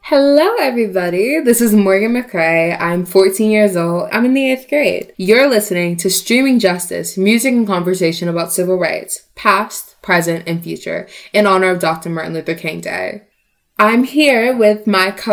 Hello, everybody. This is Morgan McCrae. I'm 14 years old. I'm in the 8th grade. You're listening to Streaming Justice, music and conversation about civil rights, past, present, and future, in honor of Dr. Martin Luther King Day. I'm here with my